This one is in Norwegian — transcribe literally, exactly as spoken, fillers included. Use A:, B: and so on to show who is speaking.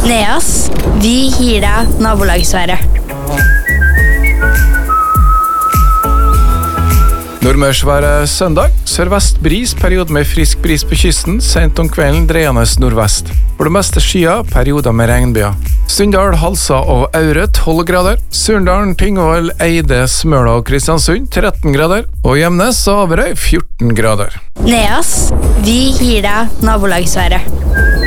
A: Neas, vi gir deg nabolagsværet.
B: Nordmørsværet søndag. Sørvest bris, periode med frisk bris på kysten, sent om kvelden dreiende nordvest. For det meste skyer, perioder med regnbyer. Sunndal, Halsa og Aure tolv grader. Surndalen, Tingvoll, Eide, Smøla og Kristiansund tretten grader. Og Gjemnes og Averøy fjorten grader.
A: Neas, vi gir deg nabolagsværet.